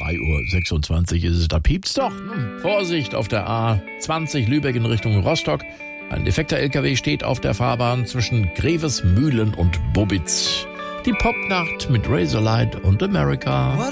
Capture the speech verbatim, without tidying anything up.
drei Uhr sechsundzwanzig ist es, da piept's doch. Hm. Vorsicht auf der A zwanzig Lübeck in Richtung Rostock. Ein defekter L K W steht auf der Fahrbahn zwischen Grevesmühlen und Bobitz. Die Popnacht mit Razorlight und America.